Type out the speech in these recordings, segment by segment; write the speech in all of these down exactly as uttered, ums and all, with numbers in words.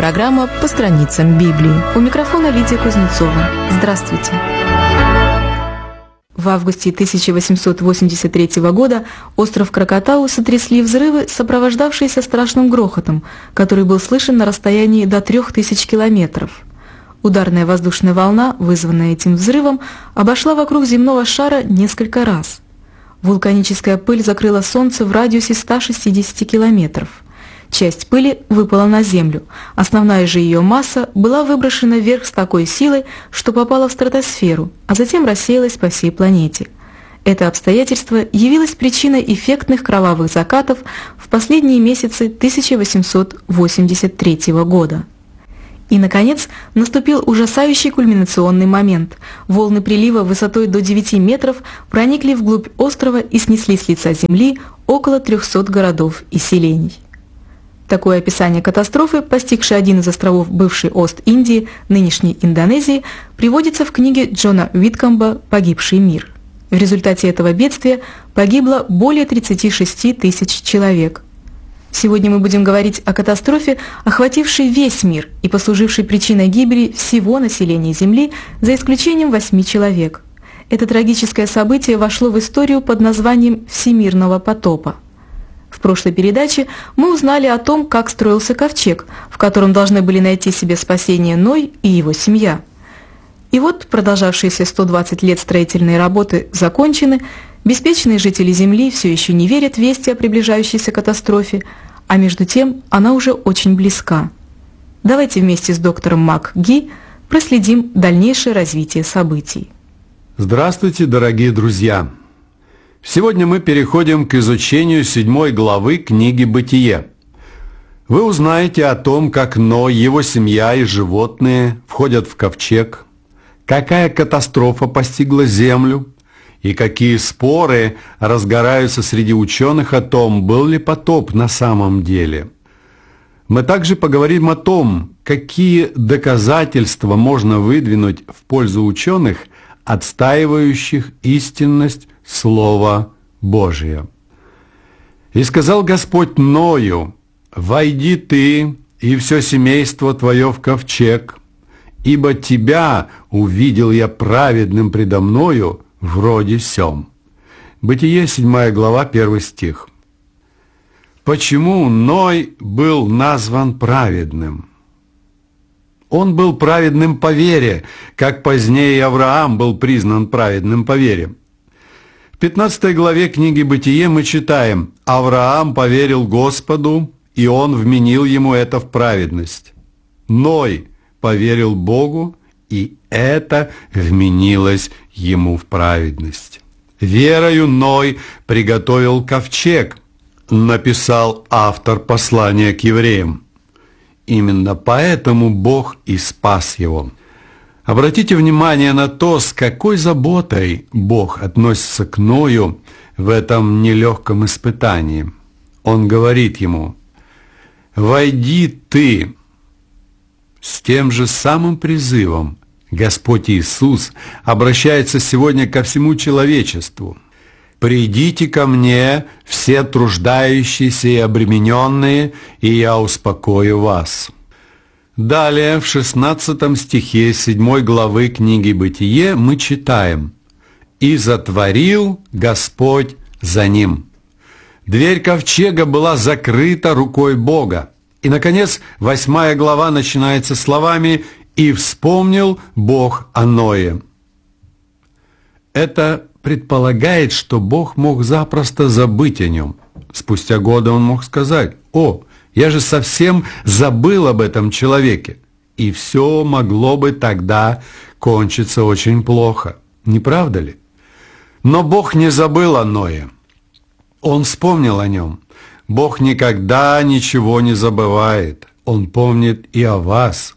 программа «По страницам Библии». У микрофона Лидия Кузнецова. Здравствуйте. В августе тысяча восемьсот восемьдесят третьего года остров Кракатау сотрясли взрывы, сопровождавшиеся страшным грохотом, который был слышен на расстоянии до трех тысяч километров. Ударная воздушная волна, вызванная этим взрывом, обошла вокруг земного шара несколько раз. Вулканическая пыль закрыла Солнце в радиусе ста шестидесяти километров. Часть пыли выпала на Землю, основная же ее масса была выброшена вверх с такой силой, что попала в стратосферу, а затем рассеялась по всей планете. Это обстоятельство явилось причиной эффектных кровавых закатов в последние месяцы тысяча восемьсот восемьдесят третьего года. И, наконец, наступил ужасающий кульминационный момент. Волны прилива высотой до девяти метров проникли вглубь острова и снесли с лица земли около трехсот городов и селений. Такое описание катастрофы, постигшей один из островов бывшей Ост-Индии, нынешней Индонезии, приводится в книге Джона Уиткомба «Погибший мир». В результате этого бедствия погибло более тридцати шести тысяч человек. Сегодня мы будем говорить о катастрофе, охватившей весь мир и послужившей причиной гибели всего населения Земли, за исключением восьми человек. Это трагическое событие вошло в историю под названием «Всемирного потопа». В прошлой передаче мы узнали о том, как строился ковчег, в котором должны были найти себе спасение Ной и его семья. И вот продолжавшиеся сто двадцать лет строительные работы закончены, беспечные жители Земли все еще не верят в вести о приближающейся катастрофе, а между тем она уже очень близка. Давайте вместе с доктором МакГи проследим дальнейшее развитие событий. Здравствуйте, дорогие друзья! Сегодня мы переходим к изучению седьмой главы книги «Бытие». Вы узнаете о том, как Ной, его семья и животные входят в ковчег, какая катастрофа постигла землю и какие споры разгораются среди ученых о том, был ли потоп на самом деле. Мы также поговорим о том, какие доказательства можно выдвинуть в пользу ученых, отстаивающих истинность Слова Божия. «И сказал Господь Ною: войди ты и все семейство твое в ковчег, ибо тебя увидел я праведным предо мною в роде сем». Бытие, седьмая глава, первый стих. Почему Ной был назван праведным? Он был праведным по вере, как позднее и Авраам был признан праведным по вере. В пятнадцатой главе книги «Бытие» мы читаем: «Авраам поверил Господу, и он вменил ему это в праведность. Ной поверил Богу, и это вменилось ему в праведность. Верою Ной приготовил ковчег», написал автор послания к евреям. Именно поэтому Бог и спас его. Обратите внимание на то, с какой заботой Бог относится к Ною в этом нелегком испытании. Он говорит ему: «Войди ты». С тем же самым призывом Господь Иисус обращается сегодня ко всему человечеству. «Придите ко мне, все труждающиеся и обремененные, и я успокою вас». Далее, в шестнадцатом стихе седьмой главы книги «Бытие» мы читаем: «И затворил Господь за ним». Дверь ковчега была закрыта рукой Бога. И, наконец, восьмая глава начинается словами: «И вспомнил Бог о Ное». Это предполагает, что Бог мог запросто забыть о нем. Спустя годы он мог сказать: «О, я же совсем забыл об этом человеке». И все могло бы тогда кончиться очень плохо. Не правда ли? Но Бог не забыл о Ное. Он вспомнил о нем. Бог никогда ничего не забывает. Он помнит и о вас.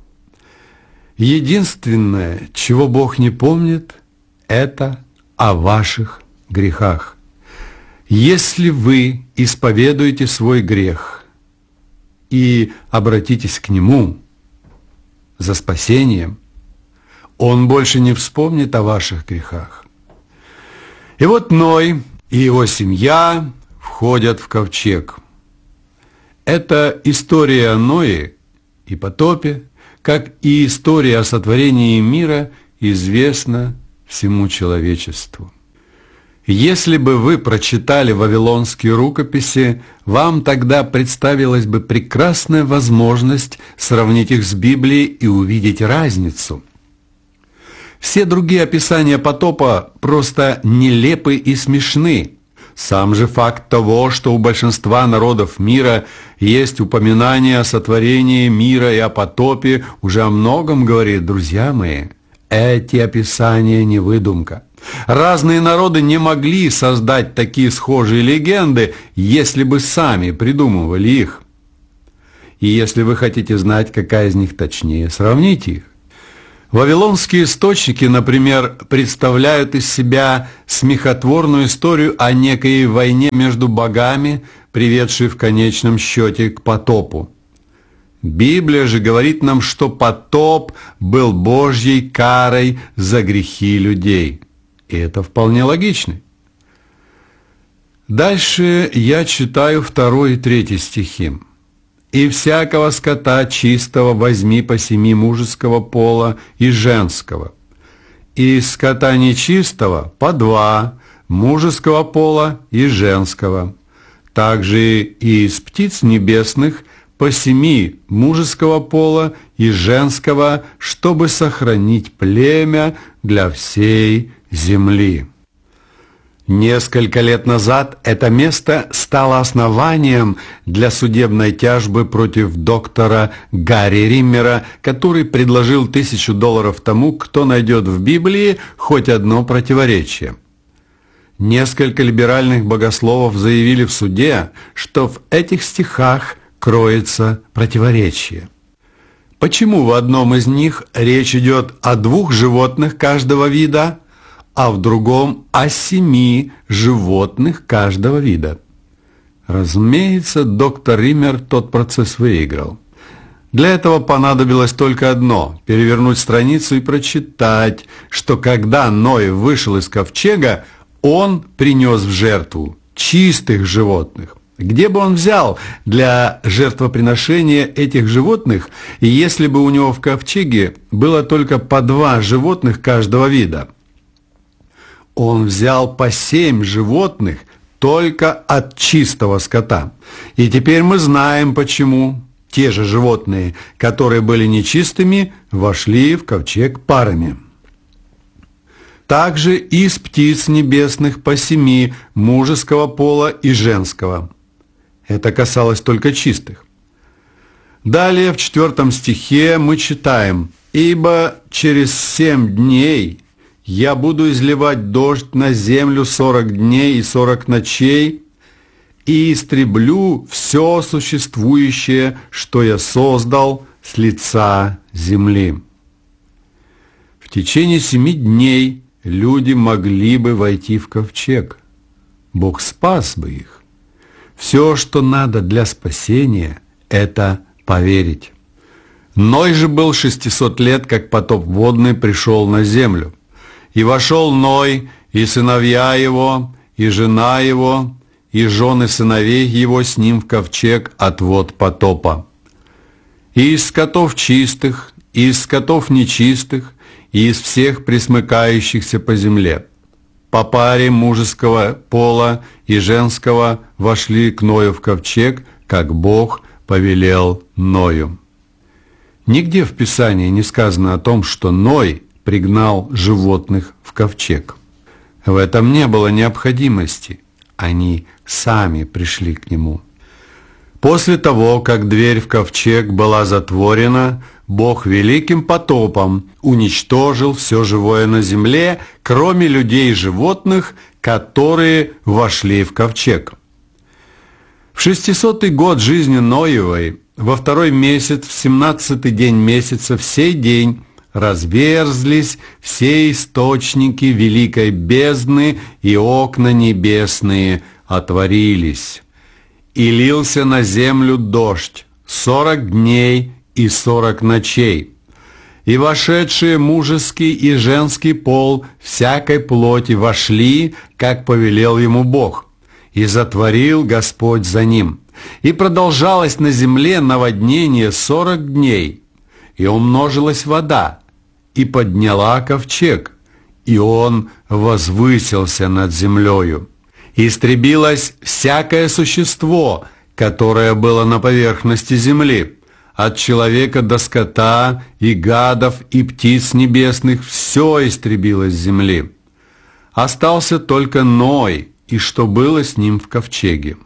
Единственное, чего Бог не помнит, это о ваших грехах. Если вы исповедуете свой грех и обратитесь к Нему за спасением, Он больше не вспомнит о ваших грехах. И вот Ной и его семья входят в ковчег. Эта история о Ное и потопе, как и история о сотворении мира известна всему человечеству. Если бы вы прочитали вавилонские рукописи, вам тогда представилась бы прекрасная возможность сравнить их с Библией и увидеть разницу. Все другие описания потопа просто нелепы и смешны. Сам же факт того, что у большинства народов мира есть упоминание о сотворении мира и о потопе, уже о многом говорит, друзья мои. Эти описания не выдумка. Разные народы не могли создать такие схожие легенды, если бы сами придумывали их. И если вы хотите знать, какая из них точнее, сравните их. Вавилонские источники, например, представляют из себя смехотворную историю о некой войне между богами, приведшей в конечном счете к потопу. Библия же говорит нам, что потоп был Божьей карой за грехи людей. И это вполне логично. Дальше я читаю второй и третий стихи. «И всякого скота чистого возьми по семи мужеского пола и женского, и из скота нечистого по два мужеского пола и женского, также и из птиц небесных по семи мужеского пола и женского, чтобы сохранить племя для всей земли». Несколько лет назад это место стало основанием для судебной тяжбы против доктора Гарри Риммера, который предложил тысячу долларов тому, кто найдет в Библии хоть одно противоречие. Несколько либеральных богословов заявили в суде, что в этих стихах кроется противоречие. Почему в одном из них речь идет о двух животных каждого вида, а в другом о семи животных каждого вида? Разумеется, доктор Риммер тот процесс выиграл. Для этого понадобилось только одно – перевернуть страницу и прочитать, что когда Ной вышел из ковчега, он принес в жертву чистых животных. Где бы он взял для жертвоприношения этих животных, если бы у него в ковчеге было только по два животных каждого вида? Он взял по семь животных только от чистого скота. И теперь мы знаем, почему те же животные, которые были нечистыми, вошли в ковчег парами. Также из птиц небесных по семи мужеского пола и женского. Это касалось только чистых. Далее в четвертом стихе мы читаем: «Ибо через семь дней я буду изливать дождь на землю сорок дней и сорок ночей, и истреблю все существующее, что я создал с лица земли». В течение семи дней люди могли бы войти в ковчег. Бог спас бы их. Все, что надо для спасения, это поверить. Ной же был шестьсот лет, как потоп водный пришел на землю. И вошел Ной, и сыновья его, и жена его, и жены сыновей его с ним в ковчег от вод потопа. И из скотов чистых, и из скотов нечистых, и из всех пресмыкающихся по земле, по паре мужеского пола и женского вошли к Ною в ковчег, как Бог повелел Ною. Нигде в Писании не сказано о том, что Ной пригнал животных в ковчег. В этом не было необходимости. Они сами пришли к нему. После того, как дверь в ковчег была затворена, Бог великим потопом уничтожил все живое на земле, кроме людей и животных, которые вошли в ковчег. В шестисотый год жизни Ноевой, во второй месяц, в семнадцатый день месяца, в сей день разверзлись все источники великой бездны, и окна небесные отворились. И лился на землю дождь сорок дней и сорок ночей. И вошедшие мужеский и женский пол всякой плоти вошли, как повелел ему Бог, и затворил Господь за ним. И продолжалось на земле наводнение сорок дней, и умножилась вода, и подняла ковчег, и он возвысился над землею. Истребилось всякое существо, которое было на поверхности земли, от человека до скота, и гадов, и птиц небесных, все истребилось с земли. Остался только Ной, и что было с ним в ковчеге.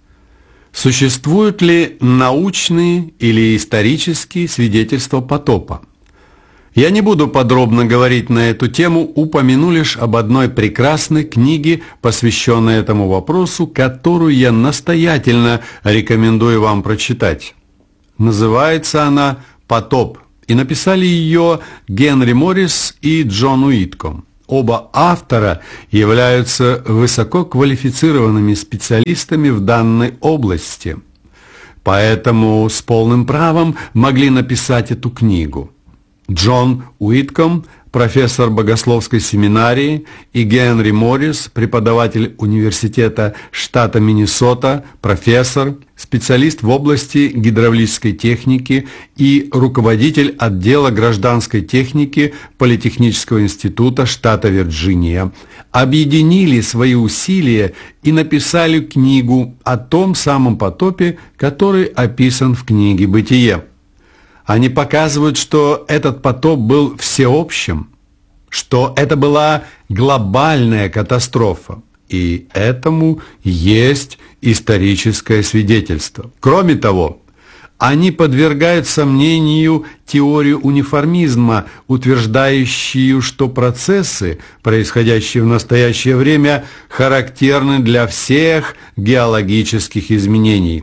Существуют ли научные или исторические свидетельства потопа? Я не буду подробно говорить на эту тему, упомяну лишь об одной прекрасной книге, посвященной этому вопросу, которую я настоятельно рекомендую вам прочитать. Называется она «Потоп», и написали ее Генри Моррис и Джон Уитком. Оба автора являются высококвалифицированными специалистами в данной области, поэтому с полным правом могли написать эту книгу. Джон Уитком, профессор богословской семинарии, и Генри Моррис, преподаватель университета штата Миннесота, профессор, специалист в области гидравлической техники и руководитель отдела гражданской техники Политехнического института штата Вирджиния, объединили свои усилия и написали книгу о том самом потопе, который описан в книге «Бытие». Они показывают, что этот потоп был всеобщим, что это была глобальная катастрофа, и этому есть историческое свидетельство. Кроме того, они подвергают сомнению теорию униформизма, утверждающую, что процессы, происходящие в настоящее время, характерны для всех геологических изменений.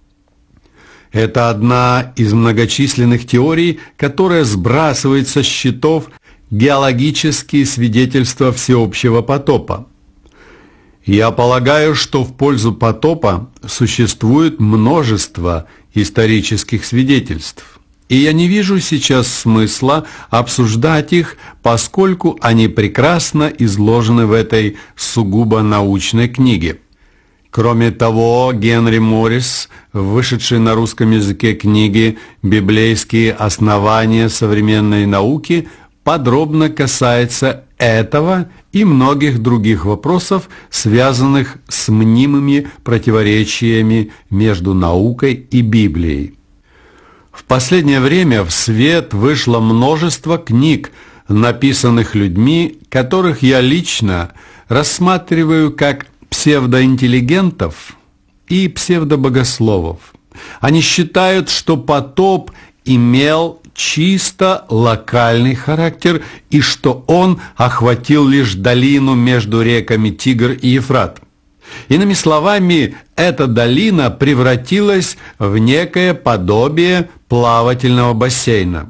Это одна из многочисленных теорий, которая сбрасывает со счетов геологические свидетельства всеобщего потопа. Я полагаю, что в пользу потопа существует множество исторических свидетельств, и я не вижу сейчас смысла обсуждать их, поскольку они прекрасно изложены в этой сугубо научной книге. Кроме того, Генри Моррис, вышедший на русском языке книги «Библейские основания современной науки», подробно касается этого и многих других вопросов, связанных с мнимыми противоречиями между наукой и Библией. В последнее время в свет вышло множество книг, написанных людьми, которых я лично рассматриваю как псевдоинтеллигентов и псевдобогословов. Они считают, что потоп имел чисто локальный характер и что он охватил лишь долину между реками Тигр и Ефрат. Иными словами, эта долина превратилась в некое подобие плавательного бассейна.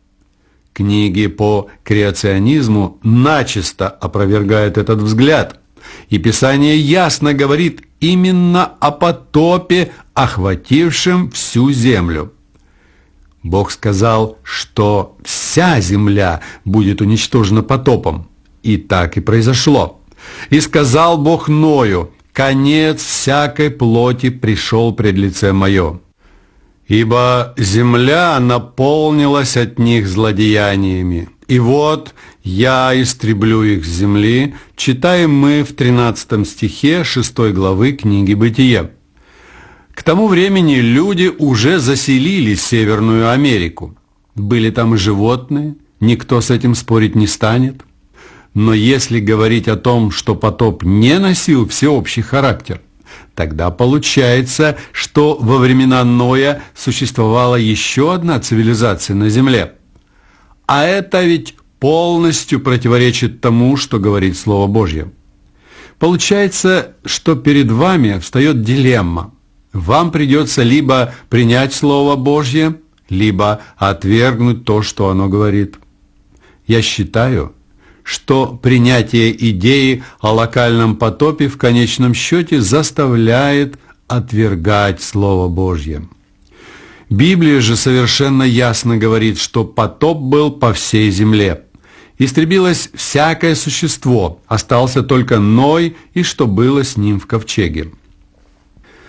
Книги по креационизму начисто опровергают этот взгляд, и Писание ясно говорит именно о потопе, охватившем всю землю. Бог сказал, что вся земля будет уничтожена потопом, и так и произошло. И сказал Бог Ною: «Конец всякой плоти пришел пред лице мое, ибо земля наполнилась от них злодеяниями. И вот я истреблю их с земли», читаем мы в тринадцатом стихе шестой главы книги «Бытие». К тому времени люди уже заселили Северную Америку. Были там и животные, никто с этим спорить не станет. Но если говорить о том, что потоп не носил всеобщий характер, тогда получается, что во времена Ноя существовала еще одна цивилизация на земле. А это ведь полностью противоречит тому, что говорит Слово Божье. Получается, что перед вами встает дилемма. Вам придется либо принять Слово Божье, либо отвергнуть то, что оно говорит. Я считаю, что принятие идеи о локальном потопе в конечном счете заставляет отвергать Слово Божье. Библия же совершенно ясно говорит, что потоп был по всей земле. Истребилось всякое существо, остался только Ной и что было с ним в ковчеге.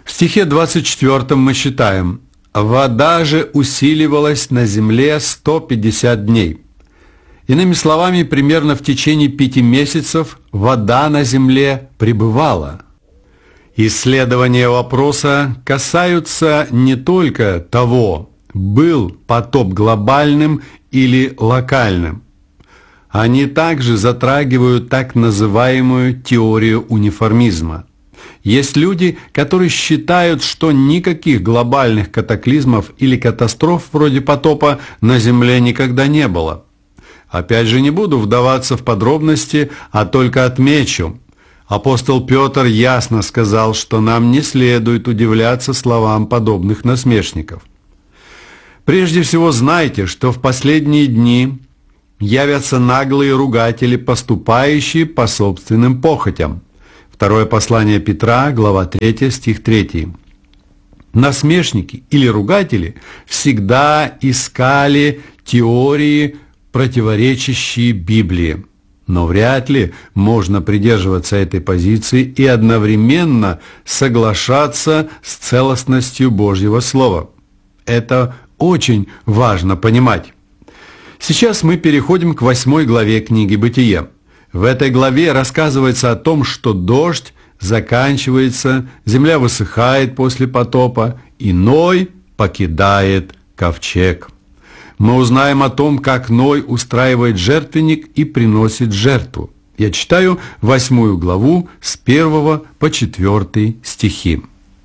В стихе двадцать четвёртом мы читаем: «Вода же усиливалась на земле сто пятьдесят дней». Иными словами, примерно в течение пяти месяцев вода на земле пребывала. Исследования вопроса касаются не только того, был потоп глобальным или локальным. Они также затрагивают так называемую теорию униформизма. Есть люди, которые считают, что никаких глобальных катаклизмов или катастроф вроде потопа на Земле никогда не было. Опять же, не буду вдаваться в подробности, а только отмечу. Апостол Петр ясно сказал, что нам не следует удивляться словам подобных насмешников. Прежде всего, знайте, что в последние дни явятся наглые ругатели, поступающие по собственным похотям. Второе послание Петра, глава третья, стих третий. Насмешники или ругатели всегда искали теории, противоречащие Библии. Но вряд ли можно придерживаться этой позиции и одновременно соглашаться с целостностью Божьего Слова. Это очень важно понимать. Сейчас мы переходим к восьмой главе книги «Бытие». В этой главе рассказывается о том, что дождь заканчивается, земля высыхает после потопа, и Ной покидает ковчег. Мы узнаем о том, как Ной устраивает жертвенник и приносит жертву. Я читаю восьмую главу с первого по четвертый стихи.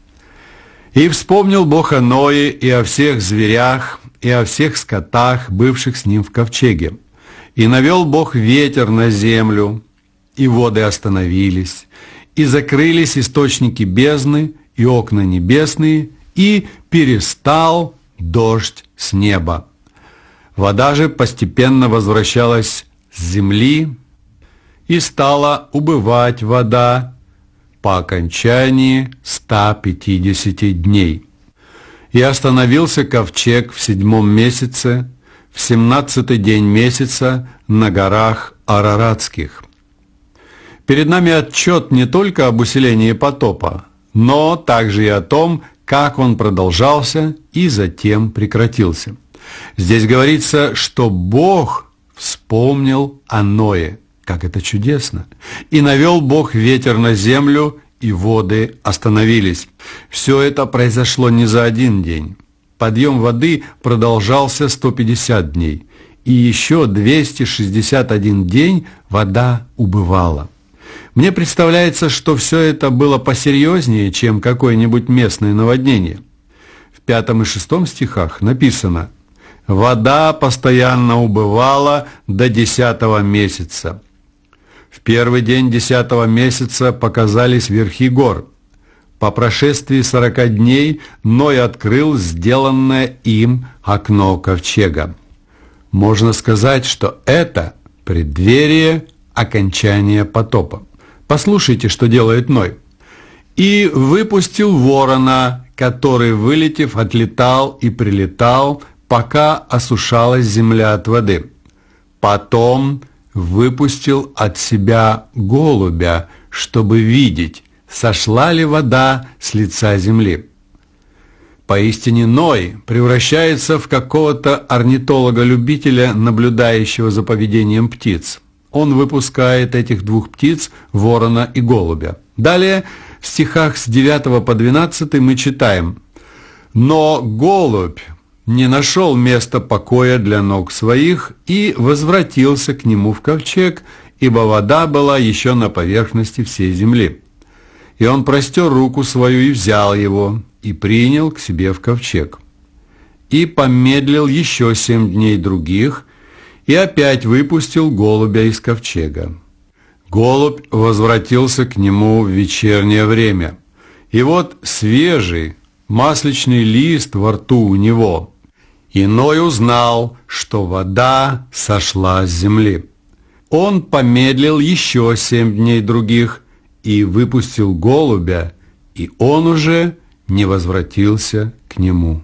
«И вспомнил Бог о Ное и о всех зверях, и о всех скотах, бывших с ним в ковчеге. И навел Бог ветер на землю, и воды остановились, и закрылись источники бездны, и окна небесные, и перестал дождь с неба. Вода же постепенно возвращалась с земли, и стала убывать вода по окончании ста пятидесяти дней. И остановился ковчег в седьмом месяце, в семнадцатый день месяца на горах Араратских». Перед нами отчет не только об усилении потопа, но также и о том, как он продолжался и затем прекратился. Здесь говорится, что Бог вспомнил о Ное. Как это чудесно! «И навел Бог ветер на землю, и воды остановились». Все это произошло не за один день. Подъем воды продолжался сто пятьдесят дней, и еще двести шестьдесят один день вода убывала. Мне представляется, что все это было посерьезнее, чем какое-нибудь местное наводнение. В пятом и шестом стихах написано: «Вода постоянно убывала до десятого месяца. В первый день десятого месяца показались верхи гор. По прошествии сорока дней Ной открыл сделанное им окно ковчега». Можно сказать, что это преддверие окончания потопа. Послушайте, что делает Ной. «И выпустил ворона, который, вылетев, отлетал и прилетал, пока осушалась земля от воды. Потом выпустил от себя голубя, чтобы видеть, сошла ли вода с лица земли». Поистине Ной превращается в какого-то орнитолога-любителя, наблюдающего за поведением птиц. Он выпускает этих двух птиц, ворона и голубя. Далее в стихах с девятого по двенадцатый мы читаем: «Но голубь не нашел места покоя для ног своих и возвратился к нему в ковчег, ибо вода была еще на поверхности всей земли. И он простер руку свою и взял его, и принял к себе в ковчег. И помедлил еще семь дней других, и опять выпустил голубя из ковчега. Голубь возвратился к нему в вечернее время, и вот свежий масличный лист во рту у него. И Ной узнал, что вода сошла с земли. Он помедлил еще семь дней других и выпустил голубя, и он уже не возвратился к нему».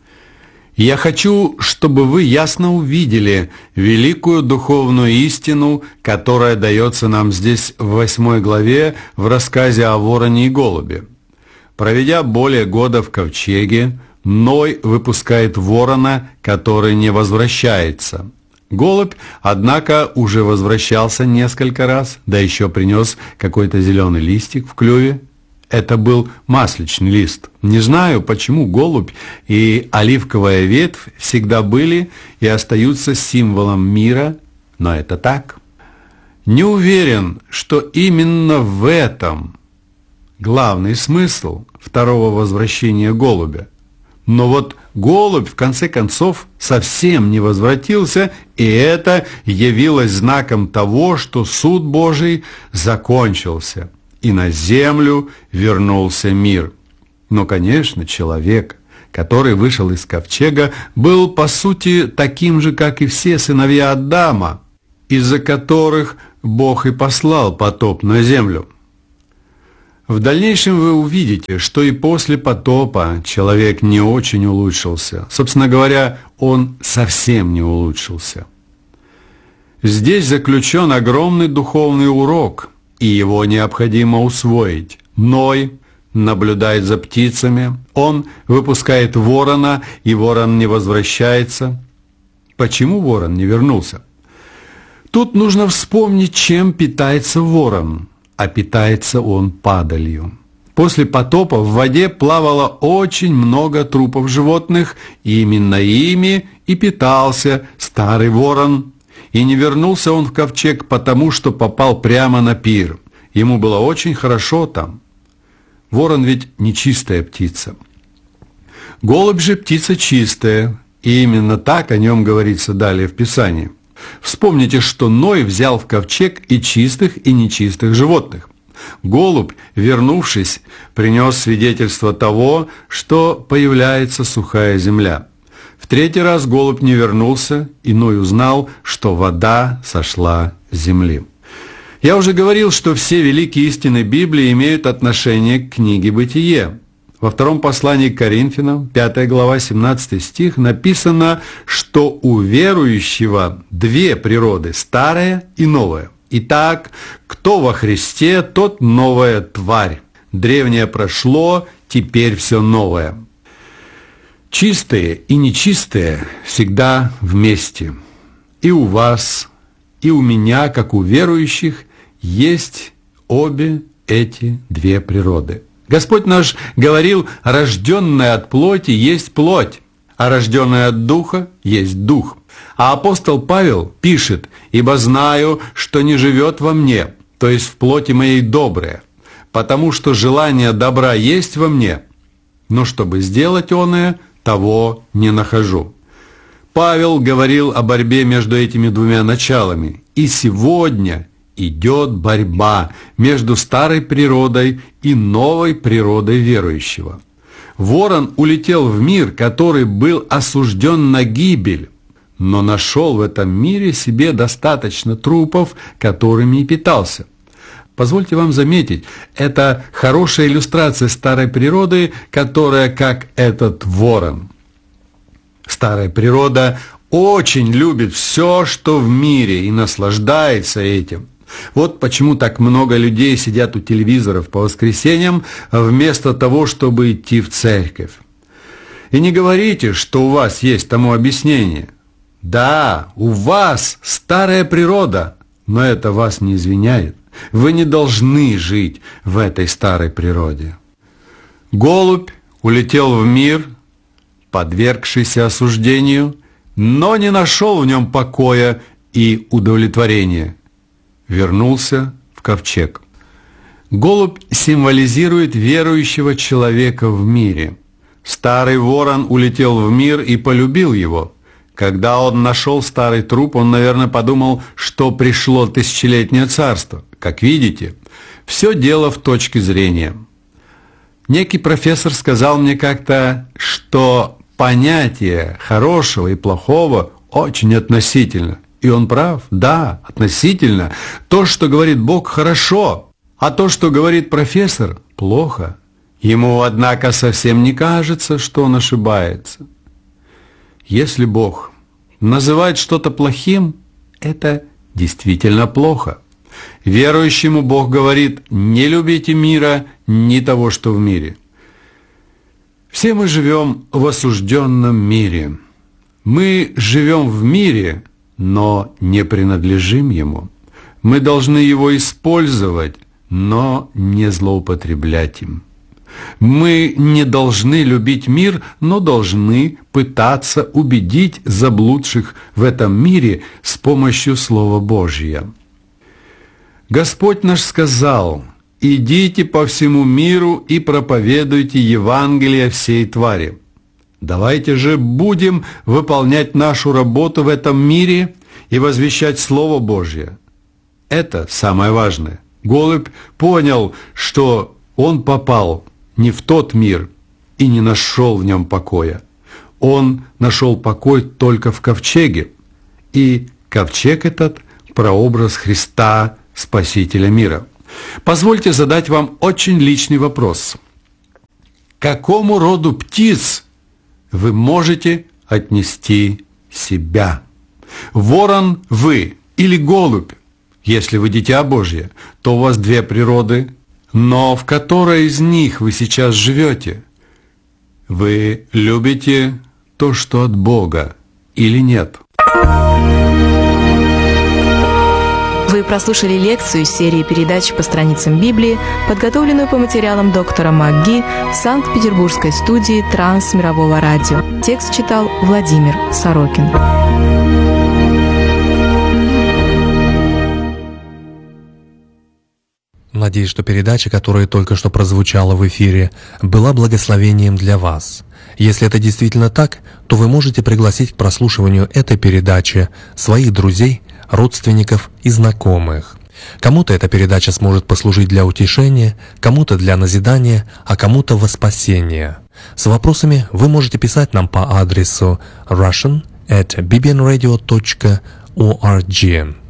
Я хочу, чтобы вы ясно увидели великую духовную истину, которая дается нам здесь в восьмой главе в рассказе о вороне и голубе. Проведя более года в ковчеге, Ной выпускает ворона, который не возвращается. Голубь, однако, уже возвращался несколько раз, да еще принес какой-то зеленый листик в клюве. Это был масличный лист. Не знаю, почему голубь и оливковая ветвь всегда были и остаются символом мира, но это так. Не уверен, что именно в этом главный смысл второго возвращения голубя. Но вот голубь, в конце концов, совсем не возвратился, и это явилось знаком того, что суд Божий закончился, и на землю вернулся мир. Но, конечно, человек, который вышел из ковчега, был, по сути, таким же, как и все сыновья Адама, из-за которых Бог и послал потоп на землю. В дальнейшем вы увидите, что и после потопа человек не очень улучшился. Собственно говоря, он совсем не улучшился. Здесь заключен огромный духовный урок, и его необходимо усвоить. Ной наблюдает за птицами, он выпускает ворона, и ворон не возвращается. Почему ворон не вернулся? Тут нужно вспомнить, чем питается ворон. А питается он падалью. После потопа в воде плавало очень много трупов животных, и именно ими и питался старый ворон. И не вернулся он в ковчег, потому что попал прямо на пир. Ему было очень хорошо там. Ворон ведь нечистая птица. Голубь же птица чистая, и именно так о нем говорится далее в Писании. Вспомните, что Ной взял в ковчег и чистых, и нечистых животных. Голубь, вернувшись, принес свидетельство того, что появляется сухая земля. В третий раз голубь не вернулся, и Ной узнал, что вода сошла с земли. Я уже говорил, что все великие истины Библии имеют отношение к книге «Бытие». Во втором послании к Коринфянам, пятая глава, семнадцатый стих, написано, что у верующего две природы, старая и новая. Итак, кто во Христе, тот новая тварь. Древнее прошло, теперь все новое. Чистые и нечистые всегда вместе. И у вас, и у меня, как у верующих, есть обе эти две природы. Господь наш говорил, рожденная от плоти есть плоть, а рожденная от духа есть дух. А апостол Павел пишет, «Ибо знаю, что не живет во мне, то есть в плоти моей доброе, потому что желание добра есть во мне, но чтобы сделать оное, того не нахожу». Павел говорил о борьбе между этими двумя началами, и сегодня идет борьба между старой природой и новой природой верующего. Ворон улетел в мир, который был осужден на гибель, но нашел в этом мире себе достаточно трупов, которыми и питался. Позвольте вам заметить, это хорошая иллюстрация старой природы, которая как этот ворон. Старая природа очень любит все, что в мире, и наслаждается этим. Вот почему так много людей сидят у телевизоров по воскресеньям, вместо того, чтобы идти в церковь. И не говорите, что у вас есть тому объяснение. Да, у вас старая природа, но это вас не извиняет. Вы не должны жить в этой старой природе. Голубь улетел в мир, подвергшийся осуждению, но не нашел в нем покоя и удовлетворения. Вернулся в ковчег. Голубь символизирует верующего человека в мире. Старый ворон улетел в мир и полюбил его. Когда он нашел старый труп, он, наверное, подумал, что пришло тысячелетнее царство. Как видите, все дело в точке зрения. Некий профессор сказал мне как-то, что понятие хорошего и плохого очень относительно. И он прав, да, относительно. То, что говорит Бог, хорошо, а то, что говорит профессор, плохо. Ему, однако, совсем не кажется, что он ошибается. Если Бог называет что-то плохим, это действительно плохо. Верующему Бог говорит, не любите мира, ни того, что в мире. Все мы живем в осужденном мире. Мы живем в мире, но не принадлежим ему. Мы должны его использовать, но не злоупотреблять им. Мы не должны любить мир, но должны пытаться убедить заблудших в этом мире с помощью Слова Божьего. Господь наш сказал: «Идите по всему миру и проповедуйте Евангелие всей твари». Давайте же будем выполнять нашу работу в этом мире и возвещать Слово Божье. Это самое важное. Голубь понял, что он попал не в тот мир и не нашел в нем покоя. Он нашел покой только в ковчеге. И ковчег этот – прообраз Христа, Спасителя мира. Позвольте задать вам очень личный вопрос. К какому роду птиц вы можете отнести себя? Ворон вы или голубь? Если вы дитя Божье, то у вас две природы, но в которой из них вы сейчас живете? Вы любите то, что от Бога, или нет? Вы прослушали лекцию из серии передач по страницам Библии, подготовленную по материалам доктора МакГи в Санкт-Петербургской студии Трансмирового радио. Текст читал Владимир Сорокин. Надеюсь, что передача, которая только что прозвучала в эфире, была благословением для вас. Если это действительно так, то вы можете пригласить к прослушиванию этой передачи своих друзей, родственников и знакомых. Кому-то эта передача сможет послужить для утешения, кому-то для назидания, а кому-то во спасение. С вопросами вы можете писать нам по адресу russian at bbnradio dot org.